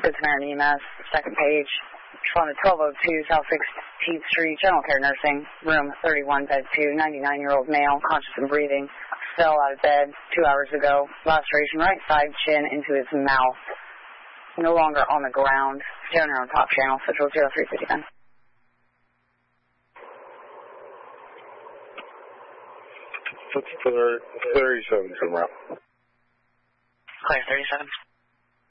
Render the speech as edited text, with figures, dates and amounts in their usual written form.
Good Samaritan EMS, second page. Responded 1202 South 16th Street, General Care Nursing, room 31, bed 2, 99-year-old male, conscious and breathing. Fell out of bed 2 hours ago. Laceration right side chin into his mouth. No longer on the ground. Staring on top channel, Central 0359. What's the 37 somewhere? Clear 37.